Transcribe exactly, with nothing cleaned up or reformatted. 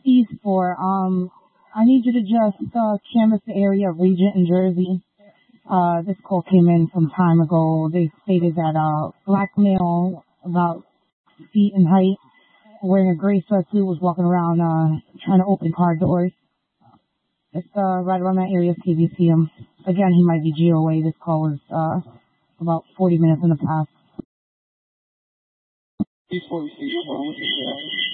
East four. Um, I need you to just uh, canvass the area of Regent in Jersey. Uh, this call came in some time ago. They stated that a black male, about six feet in height, wearing a gray sweatsuit, was walking around uh, trying to open car doors. It's uh, right around that area, see if you see him. Again, he might be G O A. This call was uh, about forty minutes in the past.